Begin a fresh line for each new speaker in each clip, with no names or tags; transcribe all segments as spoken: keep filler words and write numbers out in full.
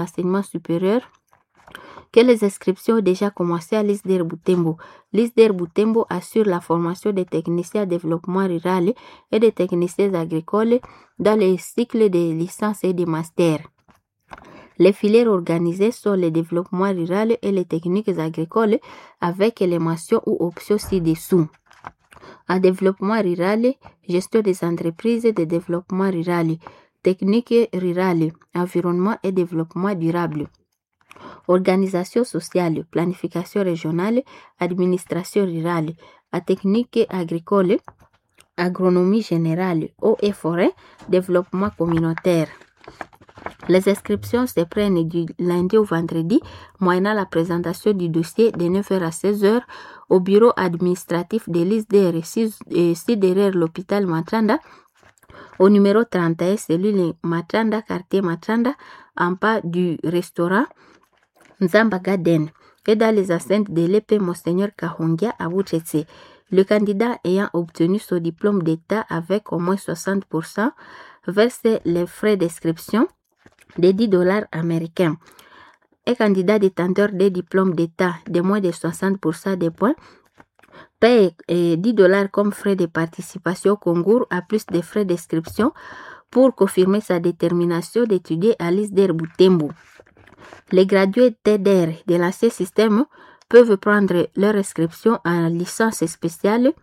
l'enseignement supérieur que les inscriptions ont déjà commencé à l'I S D R Butembo. L'I S D R Butembo assure la formation des techniciens de développement rural et des techniciens agricoles dans les cycles de licence et de master. Les filières organisées sont le développement rural et les techniques agricoles avec les mentions ou options ci-dessous. En développement rural, gestion des entreprises de développement rural, techniques rurales, environnement et développement durable. Organisation sociale, planification régionale, administration rurale, à technique agricole, agronomie générale, eau et forêt, développement communautaire. Les inscriptions se prennent du lundi au vendredi, moyennant la présentation du dossier de neuf heures à seize heures au bureau administratif de l'I S D R ici derrière l'hôpital Matranda, au numéro trente et un, cellule Matranda, quartier Matranda, en bas du restaurant Nzamba Garden et dans les enceintes de l'E P Monseigneur Kahongia à Bouchetse. Le candidat ayant obtenu son diplôme d'État avec au moins soixante pour cent verse les frais d'inscription de dix dollars américains. Un candidat détenteur des diplômes d'État de moins de soixante pour cent des points paye dix dollars comme frais de participation au concours à plus de frais d'inscription pour confirmer sa détermination d'étudier à l'I S D R Butembo. Les gradués T D R de l'ancien système peuvent prendre leur inscription en licence spéciale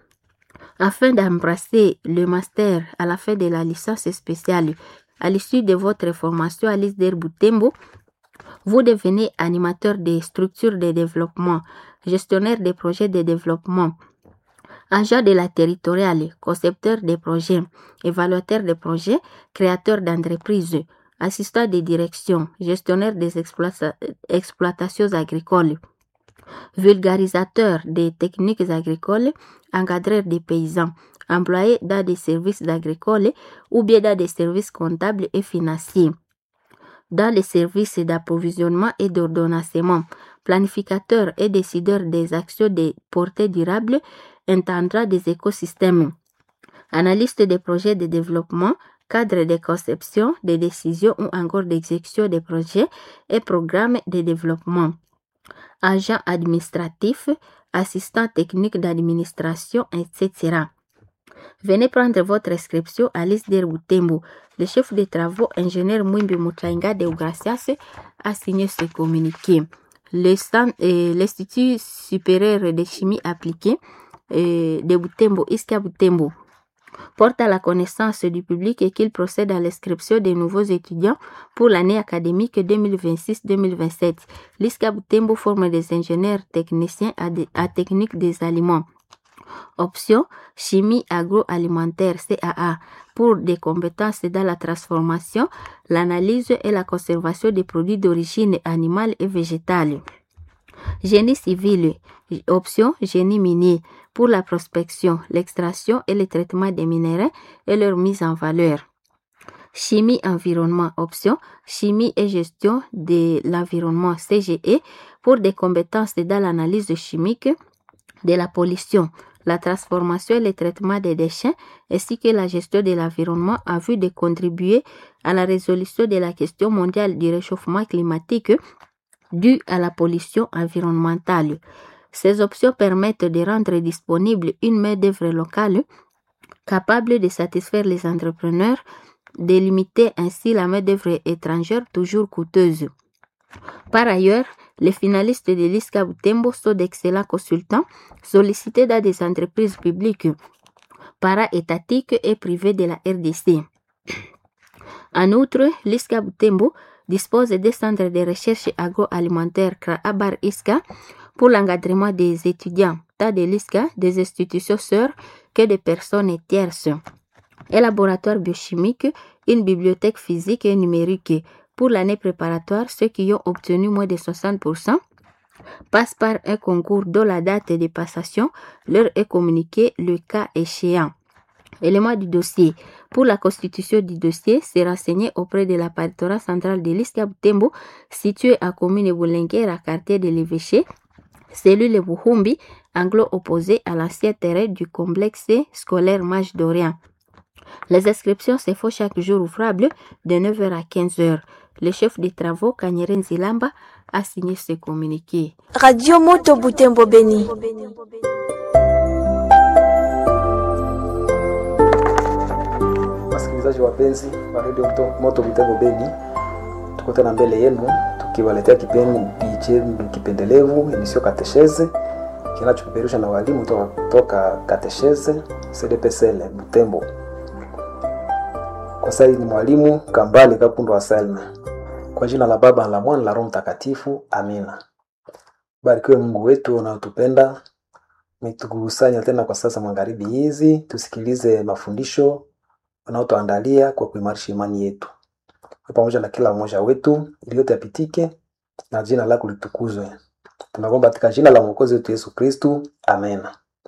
afin d'embrasser le master à la fin de la licence spéciale. À l'issue de votre formation à l'I S D R Butembo, vous devenez animateur des structures de développement, gestionnaire des projets de développement, agent de la territoriale, concepteur des projets, évaluateur des projets, créateur d'entreprises, assistant de direction, gestionnaire des exploita- exploitations agricoles, vulgarisateur des techniques agricoles, encadreur des paysans, employé dans des services agricoles ou bien dans des services comptables et financiers, dans les services d'approvisionnement et d'ordonnancement, planificateur et décideur des actions de portée durable, intendant des écosystèmes, analyste des projets de développement, cadre de conception, de décision ou encore d'exécution des projets et programmes de développement, agent administratif, assistant technique d'administration, et cetera. Venez prendre votre inscription à l'I S D R Butembo. Le chef de travaux, ingénieur Mwimbi Mutainga de Ugracias, a signé ce communiqué. Le stand, euh, L'Institut supérieur de chimie appliquée euh, de Butembo, I S C A Butembo, porte à la connaissance du public et qu'il procède à l'inscription des nouveaux étudiants pour l'année académique deux mille vingt-six deux mille vingt-sept. L'I S C A Butembo forme des ingénieurs techniciens à, de, à technique des aliments. Option chimie agroalimentaire C A A pour des compétences dans la transformation, l'analyse et la conservation des produits d'origine animale et végétale. Génie civil, option génie minier pour la prospection, l'extraction et le traitement des minéraux et leur mise en valeur. Chimie environnement, option chimie et gestion de l'environnement C G E pour des compétences dans l'analyse chimique de la pollution, la transformation et le traitement des déchets ainsi que la gestion de l'environnement en vue de contribuer à la résolution de la question mondiale du réchauffement climatique due à la pollution environnementale. Ces options permettent de rendre disponible une main-d'œuvre locale capable de satisfaire les entrepreneurs, de limiter ainsi la main-d'œuvre étrangère toujours coûteuse. Par ailleurs, les finalistes de l'I S C A Butembo sont d'excellents consultants sollicités dans des entreprises publiques, para-étatiques et privées de la R D C. En outre, l'I S C A Butembo dispose des centres de recherche agroalimentaire Kraabar I S C A pour l'encadrement des étudiants, tant de l'I S C A, des institutions sœurs que des personnes tierces. Un laboratoire biochimique, une bibliothèque physique et numérique. Pour l'année préparatoire, ceux qui ont obtenu moins de soixante pour cent passent par un concours dont la date de passation leur est communiquée le cas échéant. Élément du dossier. Pour la constitution du dossier, c'est renseigné auprès de la paritorat centrale de l'I S C A Butembo, située à commune Boulenguera, quartier de l'évêché, cellule Buhumbi, anglo opposé à l'ancien terrain du complexe scolaire Mage d'Orient. Les inscriptions se font chaque jour ouvrable de neuf heures à quinze heures. Le chef des travaux, Kanyere Nzilamba, a signé ce communiqué.
Radio Moto Butembo Beni.
Wasikilizaji wapenzi wa Radio Moto Butembo Beni, tuko tena mbele yenu tukiwaletea kipindi chenu kipendelevu emission Katechese kinachopeperusha na walimu kutoka Katechese C D P S L Butembo. Kwa sasa ni mwalimu Kambale Kapundo wa Salme. Kwa jina la Baba na la Mwana na la Roho Mtakatifu. Amina. Barikiwe Mungu wetu unaotupenda. Mtukusanya tena kwa sasa magharibi hizi tusikilize mafundisho unaotuandalia kwa kuimarisha imani yetu. Pamoja na kila mmoja wetu ili yote yapitike na jina lako litukuzwe. Tunaomba katika jina la Mwokozi wetu Yesu Kristo. Amen.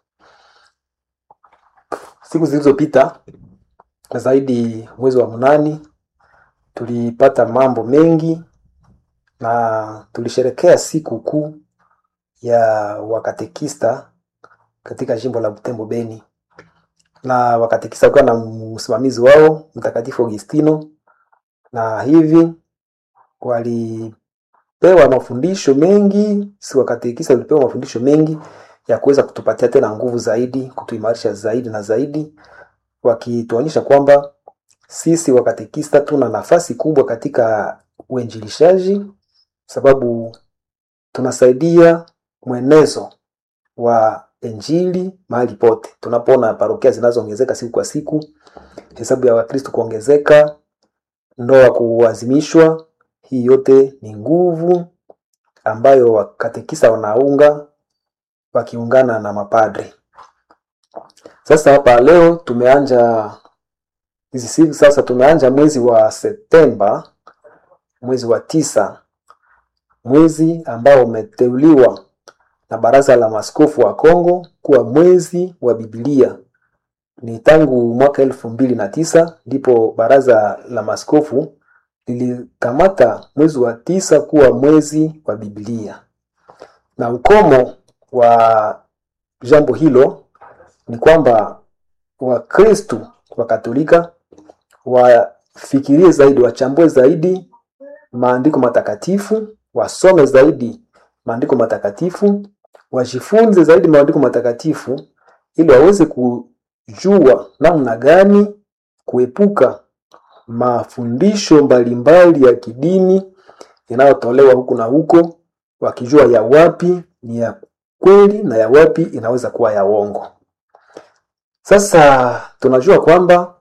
Siku zilizopita zaidi mwezi wa mnani tulipata mambo mengi na tulisherekea siku kuu ya wakatekista katika jimbo la Butembo Beni. Na wakatekista kwa na msimamizi wao Mtakatifu Augustino, na hivi walipewa mafundisho mengi, si wakatekista walipewa mafundisho mengi ya kuweza kutupatia tena nguvu zaidi, kutuimarisha zaidi na zaidi, wakituonyesha kwamba sisi wakatekista tuna nafasi kubwa katika uinjilishaji, sababu tunasaidia mwenezo wa Injili mahali pote. Tunapoona parokia zinazoongezeka siku kwa siku, hesabu ya Wakristo kuongezeka, ndoa kuazimishwa, hii yote ni nguvu ambayo wakatekista wanaunga wakiungana na mapadri. Sasa hapa leo tumeanja hizi siku, sasa tumeanja mwezi wa Septemba, mwezi wa tisa, mwezi ambao umeteuliwa na Baraza la Maaskofu wa Kongo kuwa mwezi wa Biblia. Ni tangu mwaka elfu mbili na tisa ndipo Baraza la Maaskofu lilikamata mwezi wa tisa kuwa mwezi wa Biblia. Na ukomo wa jambo hilo ni kwamba Wakristo wa Katolika wafikirie zaidi, wachambue zaidi maandiko matakatifu, wasome zaidi maandiko matakatifu, wajifunze zaidi maandiko matakatifu ili waweze kujua namna gani kuepuka mafundisho mbalimbali ya kidini yanayotolewa huku na huko, wakijua ya wapi ni ya kweli na ya wapi inaweza kuwa ya uongo. Sasa tunajua kwamba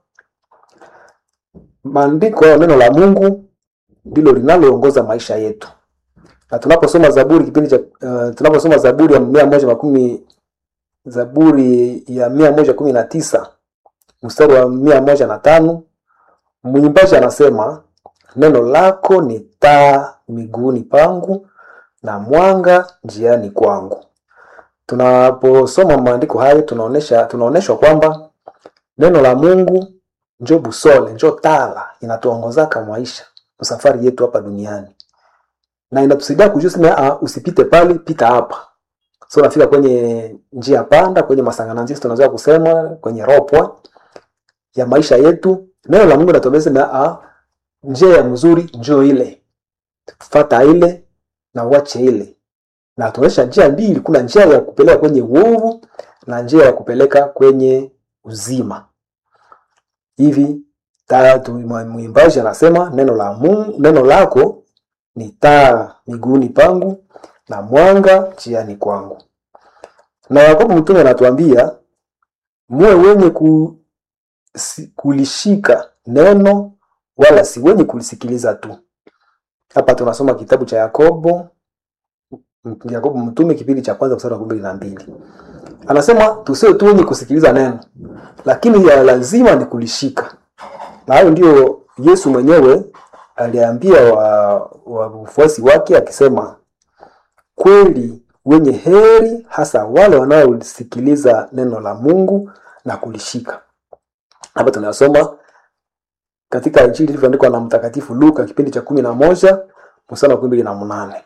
maandiko ya neno la Mungu ndilo linaloongoza maisha yetu. Na tunaposoma Zaburi kipindi cha uh, tunaposoma Zaburi ya mia moja makumi Zaburi ya mia moja kumi na tisa mstari wa mia moja na tano, mwimbaji anasema neno lako ni taa miguuni pangu na mwanga njiani kwangu. Tunaposoma maandiko hayo tunaonesha tunaoneshwa kwamba neno la Mungu ndio busole, ndio taa inatuongoza kwa maisha, safari yetu hapa duniani. Na inatusaidia kujua sema usipite pale, pita hapa. So nafika kwenye njia panda, kwenye masangananzi tunaweza kusema kwenye ropo ya maisha yetu. Neno la Mungu linatueleza na njia ya mzuri njoo ile. Fuata ile na uache ile. Na tunaonyesha njia mbili, kuna njia ya kupeleka kwenye uovu na njia ya kupeleka kwenye uzima. Hivi tatu mwimbaji anasema neno la Mungu, neno lako ni taa miguuni pangu na mwanga njiani kwangu. Na Yakobo mtume anatuambia muwe wenye ku, si, kulishika neno wala si wenye kulisikiliza tu. Hapa tunasoma kitabu cha Yakobo, Yakobo mtume kipindi cha kwanza mstari wa kumi na mbili. Anasema tusiwe tu wenye kusikiliza neno, lakini ya lazima ni kulishika. Na hayo ndio Yesu mwenyewe aliambia wa wafuasi wake akisema, kweli wenye heri hasa wale wanaosikiliza neno la Mungu na kulishika. Hapa tunasoma katika Injili ilivyoandikwa na Mtakatifu Luka kipindi cha kumi na moja mstari wa kumi na nane.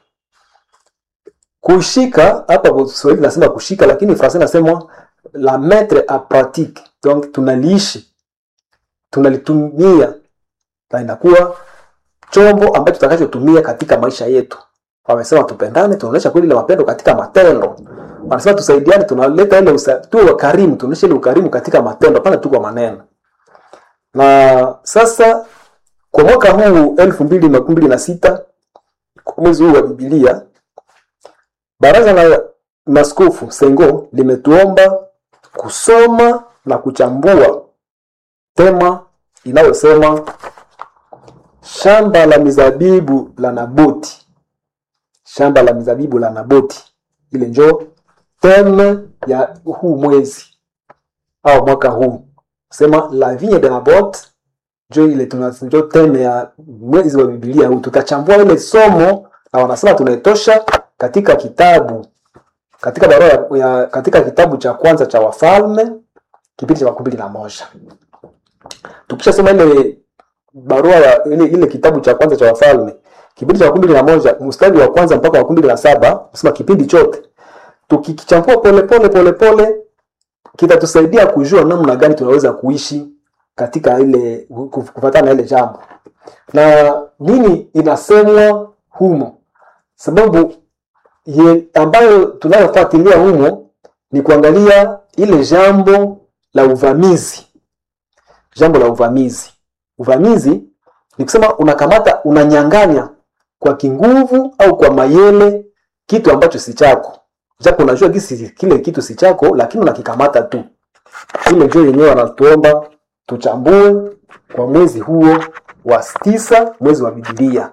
Kushika hapa kwa Kiswahili nasema kushika, lakini Fransa nasema la mettre à pratique. Donc tunaliishi, tunalitumia, na inakuwa chombo ambacho tutakachotumia katika maisha yetu. Wamesema tupendane, tunaonyesha kweli la mapendo katika matendo. Wanasema tusaidiane, tunaleta ile tu ukarimu, tunaonyesha ile ukarimu katika matendo, hapana tu kwa maneno. Na sasa kwa mwaka huu elfu mbili makumi mbili na sita, mwezi huu wa Biblia, Baraza la Maaskofu Sengo limetuomba kusoma na kuchambua tema inayosema shamba la mizabibu la Naboti. Shamba la mizabibu la Naboti. Ile njoo tema ya huu mwezi au mwaka huu. Sema la vigne de Nabot. Njoo ile tunasema tema ya mwezi wa Biblia huu. Tutachambua ile somo na wanasema tunaitosha katika kitabu katika barua ya katika kitabu cha kwanza cha Wafalme kipindi cha makumi mbili na moja. Tukishasoma ile barua ya ile, ile kitabu cha kwanza cha Wafalme kipindi cha makumi mbili na moja mstari wa kwanza mpaka makumi mbili na saba, nasema kipindi chote tukikichambua pole pole pole pole kitatusaidia kujua namna gani tunaweza kuishi katika ile kufuatana ile jambo. Na nini inasemwa humo? Sababu ye, ambayo tunayofuatilia humo ni kuangalia ile jambo la uvamizi. Jambo la uvamizi. Uvamizi ni kusema unakamata, unanyang'anya kwa kinguvu au kwa mayele kitu ambacho si chako. Japo unajua gisi kile kitu si chako, lakini unakikamata tu. Ile ndio yenyewe wanatuomba tuchambue kwa mwezi huo wa tisa, mwezi wa Biblia.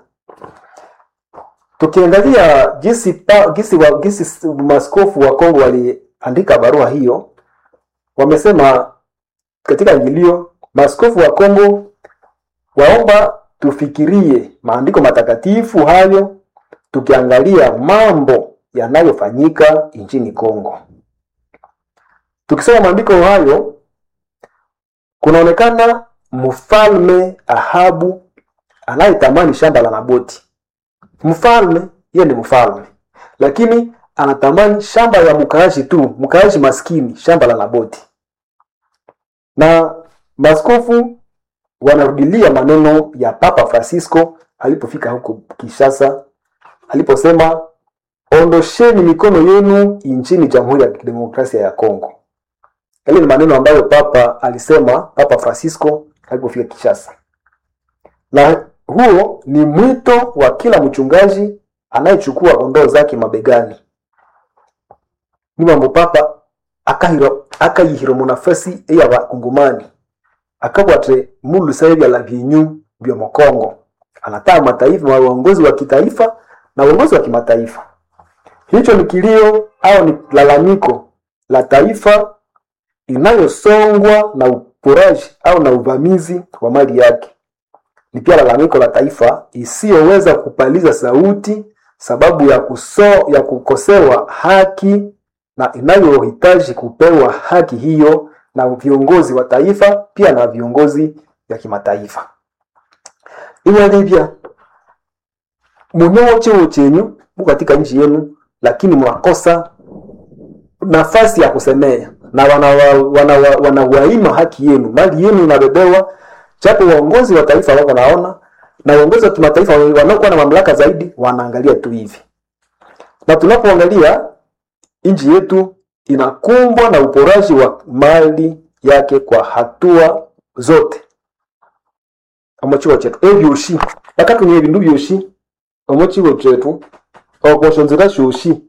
Tukiangalia gisi pa, gisi wa gisi maaskofu wa Kongo waliandika barua hiyo, wamesema katika ingilio, maaskofu wa Kongo waomba tufikirie maandiko matakatifu hayo tukiangalia mambo yanayofanyika nchini Kongo. Tukisoma maandiko hayo kunaonekana mfalme Ahabu anayetamani shamba la Naboti. Mfalme, yeye ni mfalme, lakini anatamani shamba ya mkaaji tu, mkaaji maskini, shamba la Naboti. Na maaskofu wanarudilia maneno ya Papa Francisco alipofika huko Kinshasa, aliposema ondosheni mikono yenu nchini Jamhuri ya Kidemokrasia ya Kongo. Ile ni maneno ambayo Papa alisema, Papa Francisco alipofika Kinshasa. Na huo ni mwito wa kila mchungaji anayechukua kondoo zake mabegani. Ni mambo Papa akahiro akayihiro munafasi ya wakongomani. Akabwate mulu sahibi la vinyu vya Mkongo. Anataa mataifa wa uongozi wa kitaifa na uongozi wa kimataifa. Hicho ni kilio au ni lalamiko la taifa inayosongwa na uporaji au na uvamizi wa mali yake. Ni pia lalamiko la taifa isiyoweza kupaliza sauti sababu ya kuso ya kukosewa haki na inayohitaji kupewa haki hiyo na viongozi wa taifa pia na viongozi ya kimataifa. Iwe Libya mwenyewe cheo chenyu katika nchi yenu, lakini mnakosa nafasi ya kusemea na wanawaima wana, wana haki yenu, mali yenu inabebewa. Japo waongozi wa taifa wako naona na waongozi wa kimataifa wanaokuwa na mamlaka zaidi wanaangalia tu hivi. Na tunapoangalia nchi yetu inakumbwa na uporaji wa mali yake kwa hatua zote. Amochiwa chetu ebyoshi wakati ni ebindu byoshi amochiwa chetu okoshonzera shoshi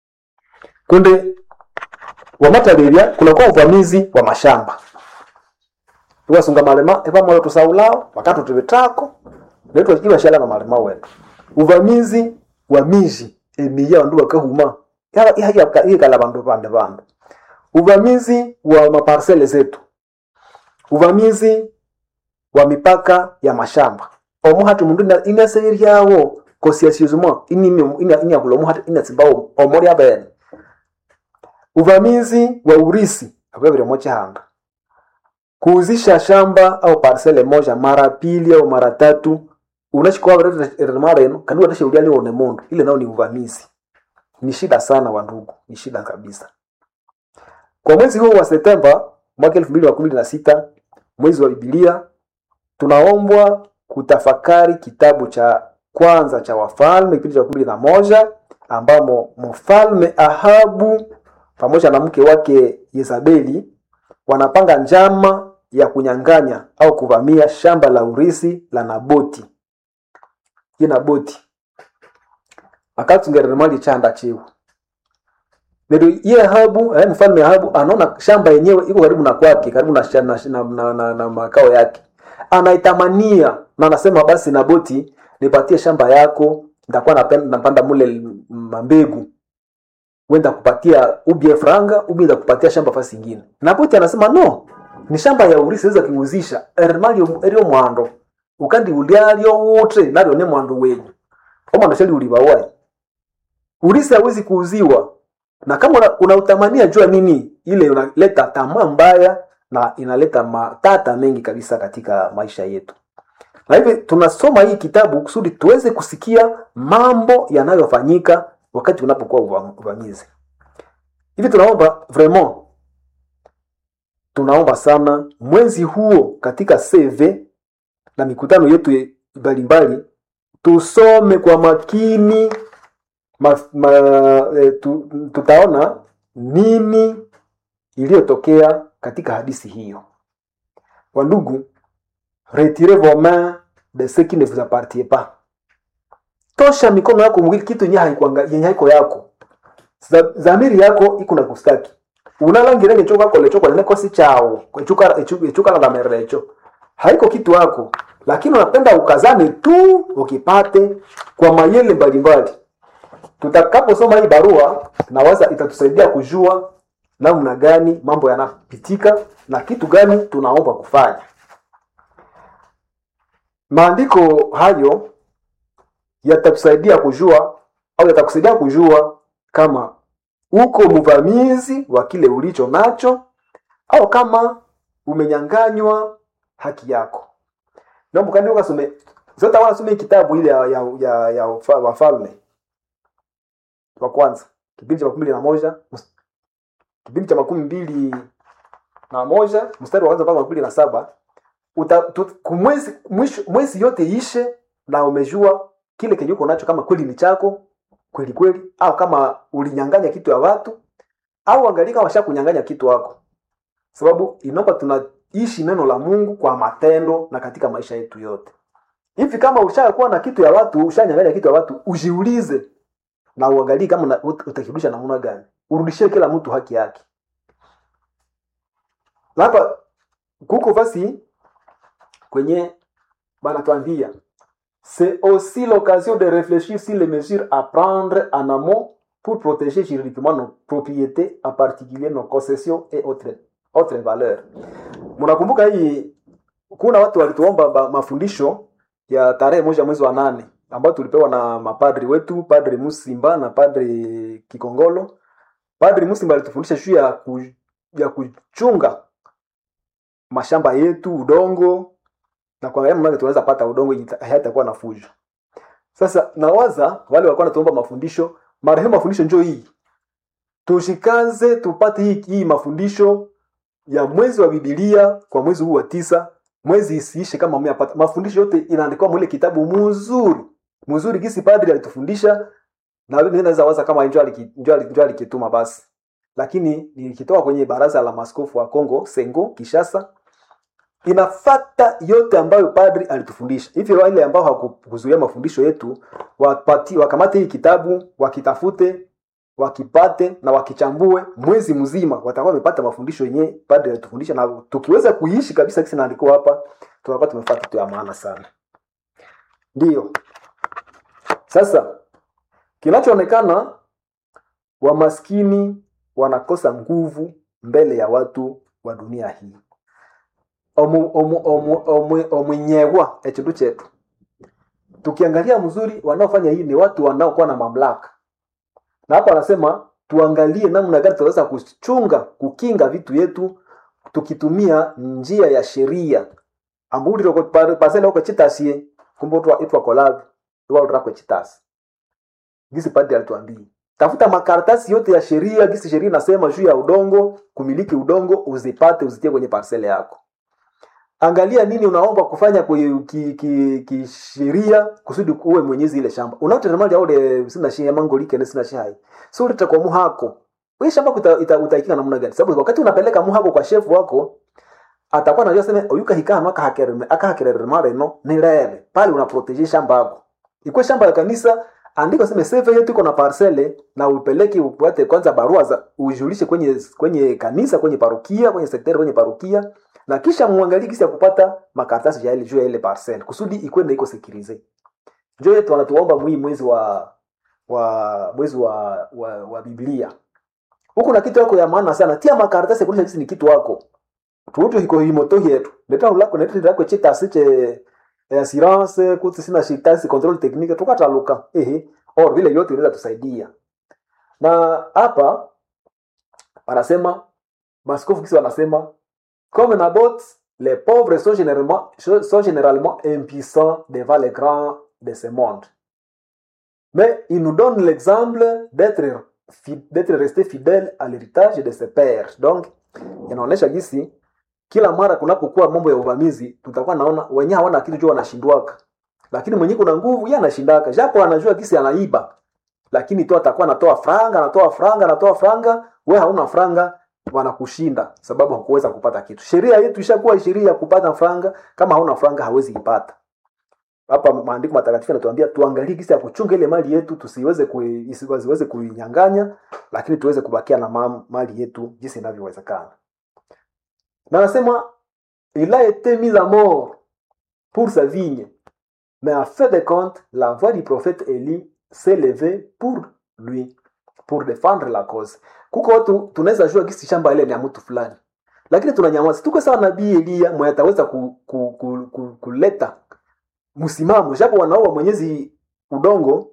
kunde wamataberia kuna kwa uvamizi wa mashamba. Tuwasunga malema eva moyo tusaulao wakati tubetako leto kiba shala na malema wetu. Uvamizi wa miji emiya ndu bakahuma ya ya ya kala bandu bande bande. Uvamizi wa maparcele zetu. Uvamizi wa mipaka ya mashamba. Omu hatu mundu ina seyiri yawo kosiasizuma ini ina ina kulomu hatu ina simbao omori abene. Uvamizi wa urisi akabere mocha hanga. Kuuzisha shamba au parcele moja mara pili au mara tatu unachukua wale mara yenu kandu atashuhudia leo one mundu, ile nao ni uvamizi. Ni shida sana wa ndugu, ni shida kabisa. Kwa mwezi huu wa Septemba mwaka elfu mbili makumi mbili na sita, mwezi wa Biblia, tunaombwa kutafakari kitabu cha kwanza cha Wafalme kipindi cha kumi na moja ambamo mfalme Ahabu pamoja na mke wake Yezabeli wanapanga njama ya kunyang'anya au kuvamia shamba la urisi la Naboti. Ye Naboti akatungerera mali chanda chiwo. Ndio ye Ahabu, eh, mfalme Ahabu anaona shamba yenyewe iko karibu na kwake, karibu na na, na, na, na, na makao yake. Anaitamania na anasema basi Naboti, nipatie shamba yako, nitakuwa napenda napanda mule mbegu. Wenda kupatia ubie franga, ubi nda kupatia shamba fasi nyingine. Naboti anasema no, ni shamba ya urisi weza kiuzisha. Ermalio erio mwando. Ukandi ulialio wote nalo ne mwando wenyu. Kama ndashali ulibawai. Urisi hauwezi kuuziwa. Na kama unautamania una jua nini, ile unaleta tamaa mbaya na inaleta matata mengi kabisa katika maisha yetu. Na hivi tunasoma hii kitabu kusudi tuweze kusikia mambo yanayofanyika wakati unapokuwa uvamizi. Hivi tunaomba vraiment, tunaomba sana mwezi huo katika C V na mikutano yetu mbalimbali tusome kwa makini ma, ma, e, tu, tutaona nini iliyotokea katika hadithi hiyo. Wandugu, retirez vos mains de ce qui ne vous appartient pas. Tosha mikono yako mwili kitu yenye haiko yako. Zamiri yako iko na kustaki. Unalangira ngechoka kwa lecho kwa nene si chao. Echuka echuka na merecho. Haiko kitu yako, lakini unapenda ukazane tu ukipate kwa mayele mbalimbali. Tutakaposoma hii barua nawaza itatusaidia kujua namna gani mambo yanapitika na kitu gani tunaomba kufanya. Maandiko hayo yatatusaidia kujua au yatakusaidia kujua kama uko mvamizi wa kile ulicho nacho au kama umenyanganywa haki yako. Naomba kandi ukasome zote wanasome kitabu ile ya ya ya, ya Wafalme wa kwanza kipindi cha makumi na moja kipindi cha makumi mbili na moja mstari wa kwanza mpaka makumi na saba. Uta kumwezi mwezi yote ishe na umejua kile kenye uko nacho kama kweli ni chako kweli kweli au kama ulinyang'anya kitu ya watu au angalika washakunyang'anya kitu wako. Sababu inaomba tunaishi neno la Mungu kwa matendo na katika maisha yetu yote. Hivi kama ushakuwa na kitu ya watu, ushanyang'anya kitu ya watu, ujiulize na uangalie kama utakirudisha namna gani. Urudishie kila mtu haki yake. Hapa kuko fasi kwenye banatuambia c'est aussi l'occasion de réfléchir sur les mesures à prendre en amont pour protéger juridiquement nos propriétés, en particulier nos concessions et autres autres valeurs. Mnakumbuka hii kuna watu walituomba mafundisho ya tarehe moja mwezi wa nane ambao tulipewa na mapadri wetu, Padri Musimba na Padri Kikongolo. Padri Musimba alitufundisha juu ya ku, ya kuchunga mashamba yetu, udongo, na kwa namna tunaweza pata udongo hayatakuwa na fujo. Sasa nawaza wale walikuwa wanatuomba mafundisho, marehemu mafundisho njoo hii. Tushikaze tupate hii, hii mafundisho ya mwezi wa Biblia kwa mwezi huu wa tisa, mwezi isiishe kama mmepata. Mafundisho yote inaandikwa mwile kitabu mzuri. Mzuri gisi padri alitufundisha na mimi naweza waza kama njoo njoo njoo alikituma basi. Lakini nilikitoa kwenye baraza la maskofu wa Kongo, Sengo, Kishasa. Inafata yote ambayo padri alitufundisha. Hivi wale ambao hawakuzuia mafundisho yetu wapati wakamate hii kitabu, wakitafute, wakipate na wakichambue mwezi mzima watakuwa wamepata mafundisho yenyewe padri alitufundisha, na tukiweza kuishi kabisa kisi naandiko hapa tunakuwa tumefuata kitu ya maana sana. Ndio. Sasa kinachoonekana wa maskini wanakosa nguvu mbele ya watu wa dunia hii. Omu omu omu omu omunyewa echidu chetu. Tukiangalia mzuri wanaofanya hii ni watu wanaokuwa na mamlaka. Na hapa anasema tuangalie namna gani tunaweza kuchunga, kukinga vitu yetu tukitumia njia ya sheria. Ambuli roko pasela huko chitasie kumbotwa itwa collab wao rako chitasi. Gisi padri alituambia tafuta makaratasi yote ya sheria, gisi sheria inasema juu ya udongo, kumiliki udongo, uzipate uzitie kwenye parcele yako. Angalia nini unaomba kufanya kwa ki, ki, ki sheria kusudi uwe mwenyezi ile shamba. Unaota mali ya ule sina shia mango like na sina shai. So uleta kwa muhako. Wewe shamba utaikika uta, uta namna gani? Sababu wakati unapeleka muhako kwa chef wako atakuwa anajua sema oyuka hikano aka hakereme aka hakerere mare no ni lele. Pale una protege shamba yako. Iko shamba ya kanisa andika sema save yetu iko na parcele na upeleke upate kwanza barua za ujulishe kwenye kwenye kanisa kwenye parokia kwenye sekretari kwenye parokia na kisha muangalie kisi ya kupata makaratasi ya ile juu ya ile parcel kusudi ikwende iko sekirize. Njoo yetu wanatuomba mwi mwezi wa wa mwezi wa wa, wa Biblia. Huko na kitu yako ya maana sana. Tia makaratasi kuonyesha kisi ni kitu wako. Tuutu hiko himoto yetu. Leta ulako na leta yako cheta siche assurance kuti sina shitasi control technique tukataluka. Ehe. Or vile yote inaweza tusaidia. Na hapa wanasema maskofu kisi wanasema comme Naboth, les pauvres sont généralement, sont généralement impuissants devant les grands de ce monde. Mais il nous donne l'exemple d'être, d'être resté fidèle à l'héritage de ses pères. Donc, inaonesha gisi, kila mara kunapokuwa mambo ya uvamizi, tutakuwa naona wenye hawana kitu juu wanashindwaka. Lakini mwenye kuna nguvu, yeye anashindaka. Japo anajua gisi anaiba. Lakini tu atakuwa anatoa franga, anatoa franga, anatoa franga, wewe hauna franga, wanakushinda sababu hakuweza kupata kitu. Sheria yetu ishakuwa sheria ya kupata franga, kama hauna franga hawezi ipata. Hapa maandiko matakatifu yanatuambia tuangalie kisi ya kuchunga ile mali yetu tusiweze kuisiweze kuinyang'anya, lakini tuweze kubakia na mali yetu jinsi inavyowezekana. Na nasema il a été mis à mort pour sa vigne. Mais en fait de compte, la voix du prophète Élie s'est levée pour lui, pour défendre la cause. Kuko watu tunaweza jua kisi shamba ile ni ya mtu fulani. Lakini tunanyamaza. Tuko sawa nabii Elia mwenye ataweza ku, ku, ku, ku, kuleta msimamo japo wanaoa Mwenyezi udongo.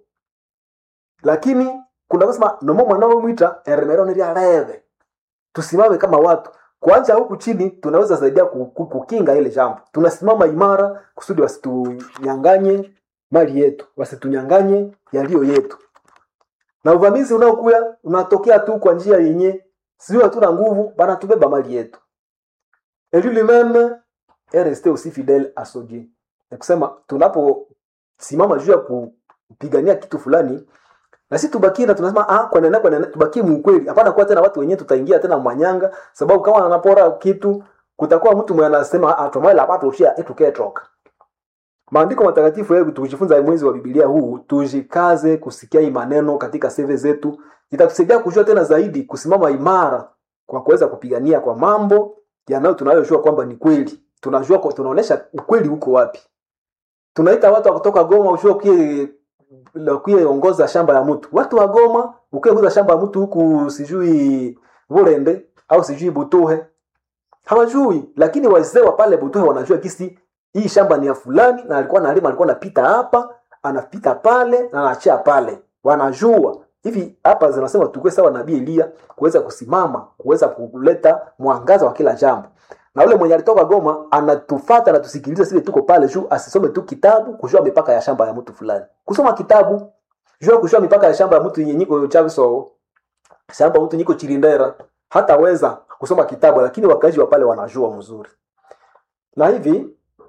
Lakini kuna kusema nomo mwanao muita eremero ni aleve. Tusimame kama watu. Kwanza huku chini tunaweza saidia kukinga ile jambo. Tunasimama imara kusudi wasitunyanganye mali yetu, wasitunyanganye yaliyo yetu. Na uvamizi unaokuya unatokea tu kwa njia yenye sio hatuna nguvu bana tubeba mali yetu. Et lui-même est resté aussi fidèle à son Dieu. Ni kusema tunapo simama juu ya kupigania kitu fulani na sisi tubakie na tunasema ah kwa nini kwa nini tubakie mkweli. Hapana kwa tena watu wenyewe tutaingia tena mwanyanga sababu kama wanapora kitu kutakuwa mtu mwenye anasema ah tumwela hapa ushia etuketoka. Maandiko matakatifu yetu tukijifunza mwezi wa Biblia huu tujikaze kusikia hii maneno katika seve zetu itatusaidia kujua tena zaidi kusimama imara kwa kuweza kupigania kwa mambo yanayo tunayojua kwamba ni kweli. Tunajua kwa tunaonesha ukweli huko wapi. Tunaita watu kutoka Goma ushua kie la kuiongoza shamba ya mtu. Watu wa Goma ukiongoza shamba ya mtu huku sijui Burende au sijui Butuhe. Hawajui lakini wazee wa pale Butuhe wanajua kisi hii shamba ni ya fulani na alikuwa analima alikuwa anapita hapa, anapita pale na anaachia pale. Wanajua. Hivi hapa zinasema tukue sawa nabii Elia kuweza kusimama, kuweza kuleta mwangaza wa kila jambo. Na yule mwenye alitoka Goma anatufuata na tusikilize sisi tuko pale juu asisome tu kitabu kujua mipaka ya shamba ya mtu fulani. Kusoma kitabu jua kujua mipaka ya shamba ya mtu nyenyiko Chaviso. Shamba mtu niko Chirindera hataweza kusoma kitabu lakini wakazi wa pale wanajua mzuri. Na hivi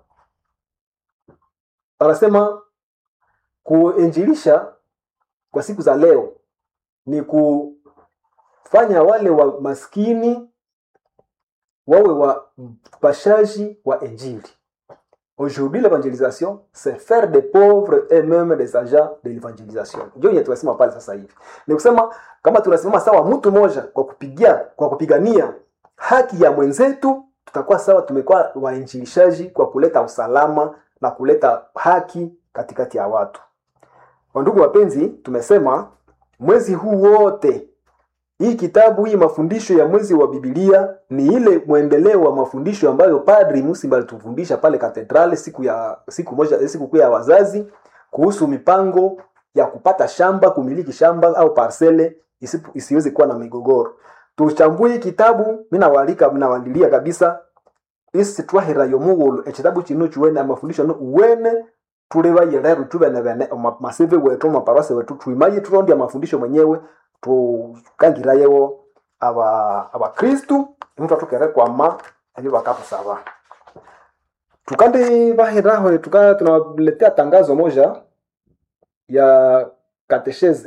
anasema kuinjilisha kwa siku za leo ni kufanya wale wa maskini wawe wa pashaji wa injili. Aujourd'hui l'évangélisation c'est faire des pauvres et même des agents de l'évangélisation. Ndio yetu tunasema pale sasa hivi. Ni kusema kama tunasimama sawa mtu mmoja kwa kupigia kwa kupigania haki ya mwenzetu tutakuwa sawa tumekuwa wainjilishaji kwa kuleta usalama na kuleta haki katikati ya watu. Wandugu wapenzi, tumesema mwezi huu wote hii kitabu hii mafundisho ya mwezi wa Biblia ni ile muendeleo wa mafundisho ambayo Padri Musimba alitufundisha pale katedrali siku ya siku moja siku kuu ya wazazi kuhusu mipango ya kupata shamba, kumiliki shamba au parcele isiweze kuwa na migogoro. Tuchambue hii kitabu, mimi nawalika mimi nawandilia kabisa isi twahera yo mugolo ekitabu kino chuwene amafundisho no uwene tuleba yelero tubene bene maseve wetu maparase wetu tuimaye turondi amafundisho mwenyewe tukangirayewo aba aba Kristo mtu atokere kwa ma ani bakapu saba. tukandi bahiraho tuka tunawaletea tangazo moja ya katesheze